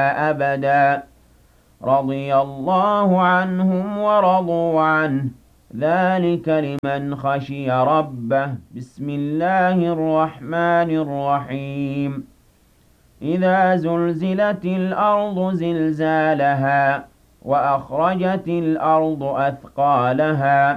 فيها أبدا رضي الله عنهم ورضوا عنه ذلك لمن خشي ربه بسم الله الرحمن الرحيم إذا زلزلت الأرض زلزالها وأخرجت الأرض أثقالها